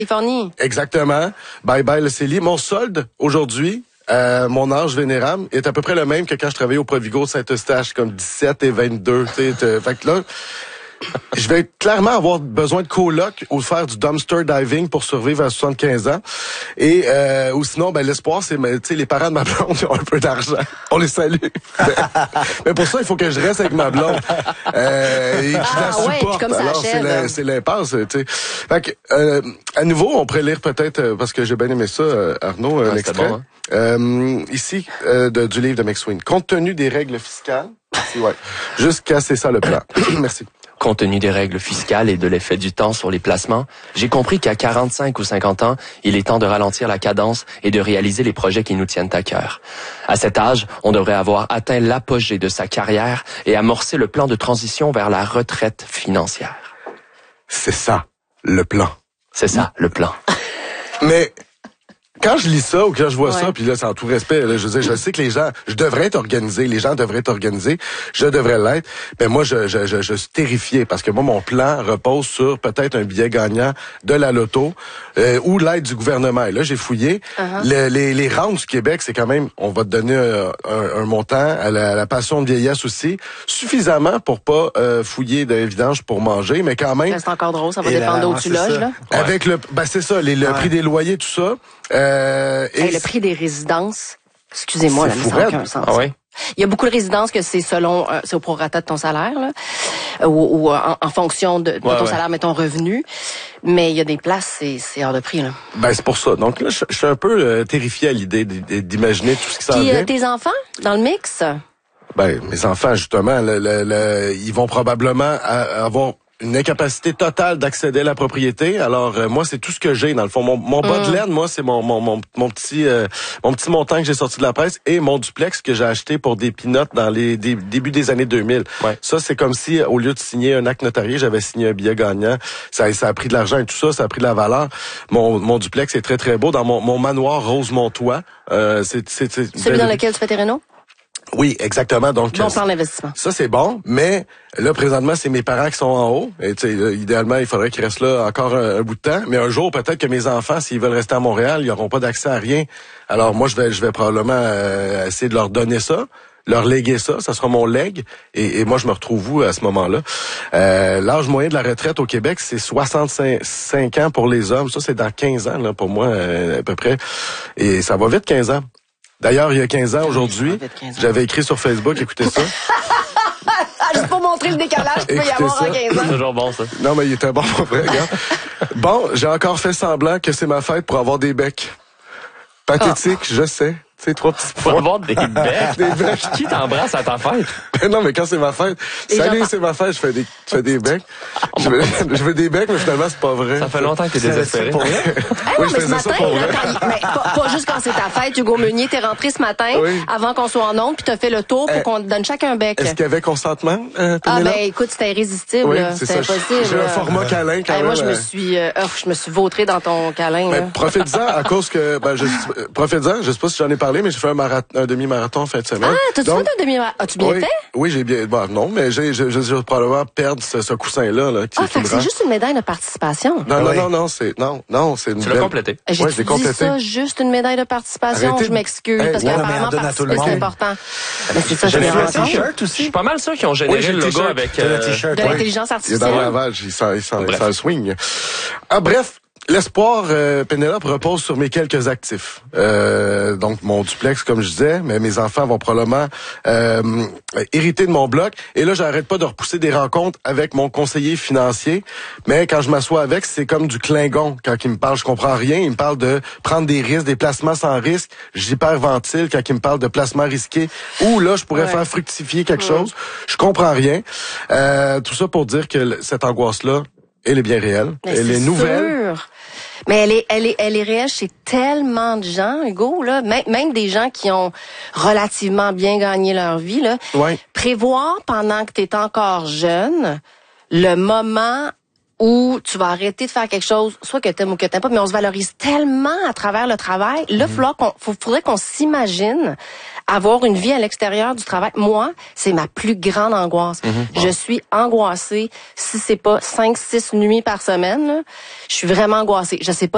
Californie. Exactement. Bye bye le CELI. Mon solde aujourd'hui, mon âge vénérable est à peu près le même que quand je travaillais au Provigo Saint-Eustache, comme 17 et 22. Fait que là, je vais clairement avoir besoin de coloc ou faire du dumpster diving pour survivre à 75 ans. Et ou sinon, l'espoir, c'est les parents de ma blonde qui ont un peu d'argent. On les salue. Mais pour ça, il faut que je reste avec ma blonde. Et que je la supporte. Comme ça. Alors, c'est l'impasse. Fait que, à nouveau, on pourrait lire peut-être, parce que j'ai bien aimé ça, Arnaud, un extrait. Bon, hein? Ici, du livre de McSween. Compte tenu des règles fiscales, jusqu'à c'est ça le plan. Merci. Compte tenu des règles fiscales et de l'effet du temps sur les placements, j'ai compris qu'à 45 ou 50 ans, il est temps de ralentir la cadence et de réaliser les projets qui nous tiennent à cœur. À cet âge, on devrait avoir atteint l'apogée de sa carrière et amorcer le plan de transition vers la retraite financière. C'est ça, le plan. C'est ça, le plan. Mais quand je lis ça ou quand je vois ça, puis là, c'est en tout respect, là, je veux dire, je sais que les gens, je devrais être organisé, les gens devraient être organisés, je devrais l'être, mais moi, je suis terrifié parce que moi, mon plan repose sur peut-être un billet gagnant de la loto ou l'aide du gouvernement. Et là, j'ai fouillé. Les rentes du Québec, c'est quand même, on va te donner un montant à la pension de vieillesse aussi, suffisamment pour pas fouiller de vidange pour manger, mais quand même. C'est encore drôle, ça va dépendre d'où tu loges, là. Avec c'est ça, le prix des loyers, tout ça. Le prix des résidences, excusez-moi, là, mais ça n'a aucun sens. Ah ouais? Il y a beaucoup de résidences que c'est selon, c'est au prorata de ton salaire, là, ou en fonction de ton salaire, mais ton revenu. Mais il y a des places, c'est hors de prix, là. C'est pour ça. Donc là, je suis un peu terrifié à l'idée d'imaginer tout ce qui s'en vient. Puis tes enfants, dans le mix? Mes enfants, justement, ils vont probablement avoir une incapacité totale d'accéder à la propriété. Alors moi, c'est tout ce que j'ai dans le fond. Mon bas de laine, moi, c'est mon petit montant que j'ai sorti de la presse et mon duplex que j'ai acheté pour des peanuts dans les débuts des années 2000. Ouais. Ça, c'est comme si au lieu de signer un acte notarié, j'avais signé un billet gagnant. Ça a pris de l'argent et tout ça, ça a pris de la valeur. Mon duplex est très très beau dans mon manoir Rosemont-Toit. Celui dans lequel tu fais tes rénaux? Oui, exactement. Donc, bon plan d'investissement. Ça, c'est bon, mais là, présentement, c'est mes parents qui sont en haut. Et idéalement, il faudrait qu'ils restent là encore un bout de temps. Mais un jour, peut-être que mes enfants, s'ils veulent rester à Montréal, ils n'auront pas d'accès à rien. Alors, moi, je vais probablement essayer de leur donner ça, leur léguer ça. Ça sera mon legs. Et moi, je me retrouve où à ce moment-là? L'âge moyen de la retraite au Québec, c'est 65 ans pour les hommes. Ça, c'est dans 15 ans, là, pour moi, à peu près. Et ça va vite, 15 ans. D'ailleurs, il y a 15 ans aujourd'hui, j'avais écrit sur Facebook, écoutez ça. Juste pour montrer le décalage qu'il peut y avoir en 15 ans. C'est toujours bon, ça. Non, mais il était bon pour vrai, regarde. Bon, j'ai encore fait semblant que c'est ma fête pour avoir des becs. Pathétique, je sais. C'est 3 petits points. Pour avoir des becs. Des becs. Qui t'embrasse à ta fête? Non, mais quand c'est ma fête. Salut, c'est ma fête, je fais des becs. Je veux des becs, mais finalement, c'est pas vrai. Ça fait longtemps que t'es désespéré. Oui, je faisais ça pour vrai. Pas juste quand c'est ta fête. Hugo Meunier, t'es rentré ce matin, avant qu'on soit en onde, puis t'as fait le tour pour qu'on te donne chacun un bec. Est-ce qu'il y avait consentement, écoute, c'était irrésistible. Oui, c'était impossible. J'ai un format câlin quand même. Moi, je me suis vautré dans ton câlin. Mais profite-en à cause que, profite-en, je sais pas si j'en ai parlé, mais j'ai fait un demi-marathon en fin de semaine. Ah, t'as-tu fait un demi-marathon? As-tu bien fait? Oui, j'ai bien, non, mais je vais probablement perdre ce coussin-là, fait que c'est juste une médaille de participation. Non, c'est une Tu l'as complété. J'ai dit ça, juste une médaille de participation. Je m'excuse, parce qu'apparemment, participer, c'est important. Mais c'est ça, j'ai un t-shirt aussi. Je suis pas mal sûr qu'ils ont généré le logo avec de l'intelligence artificielle. Il est dans le lavage, il s'en swing. Bref. L'espoir, Pénélope, repose sur mes quelques actifs. Donc, mon duplex, comme je disais, mais mes enfants vont probablement hériter de mon bloc. Et là, j'arrête pas de repousser des rencontres avec mon conseiller financier. Mais quand je m'assois avec, c'est comme du Klingon. Quand il me parle, je comprends rien. Il me parle de prendre des risques, des placements sans risque. J'hyperventile quand il me parle de placements risqués. Ou là, je pourrais faire fructifier quelque chose. Je comprends rien. Tout ça pour dire que cette angoisse-là, elle est bien réelle. Elle est nouvelle. Mais elle est réelle chez tellement de gens, Hugo, là. Même des gens qui ont relativement bien gagné leur vie, là. Ouais. Prévoir pendant que t'es encore jeune, le moment où tu vas arrêter de faire quelque chose, soit que t'aimes ou que t'aimes pas, mais on se valorise tellement à travers le travail. Là, faudrait qu'on s'imagine avoir une vie à l'extérieur du travail. Moi, c'est ma plus grande angoisse. Je suis angoissée. Si c'est pas 5-6 nuits par semaine, là, je suis vraiment angoissée. Je sais pas